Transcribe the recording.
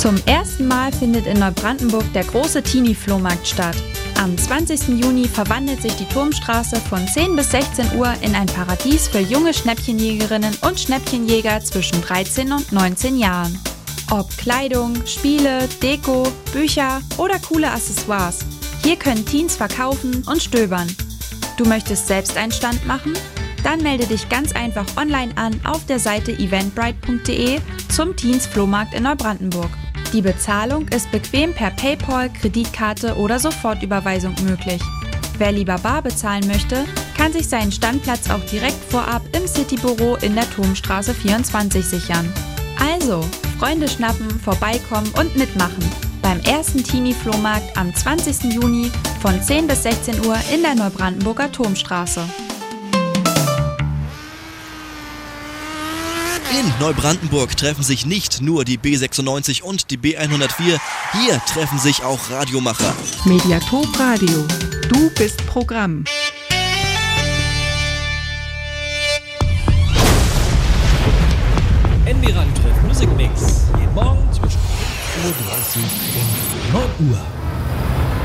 Zum ersten Mal findet in Neubrandenburg der große Teenie-Flohmarkt statt. Am 20. Juni verwandelt sich die Turmstraße von 10 bis 16 Uhr in ein Paradies für junge Schnäppchenjägerinnen und Schnäppchenjäger zwischen 13 und 19 Jahren. Ob Kleidung, Spiele, Deko, Bücher oder coole Accessoires. Hier können Teens verkaufen und stöbern. Du möchtest selbst einen Stand machen? Dann melde dich ganz einfach online an auf der Seite eventbrite.de zum Teens-Flohmarkt in Neubrandenburg. Die Bezahlung ist bequem per PayPal, Kreditkarte oder Sofortüberweisung möglich. Wer lieber bar bezahlen möchte, kann sich seinen Standplatz auch direkt vorab im Citybüro in der Turmstraße 24 sichern. Also, Freunde schnappen, vorbeikommen und mitmachen beim ersten Teenie-Flohmarkt am 20. Juni von 10 bis 16 Uhr in der Neubrandenburger Turmstraße. In Neubrandenburg treffen sich nicht nur die B96 und die B104, hier treffen sich auch Radiomacher. Mediatop Radio, du bist Programm. Enviran trifft Musikmix. Jeden Morgen zwischen 8:30 und 9 Uhr.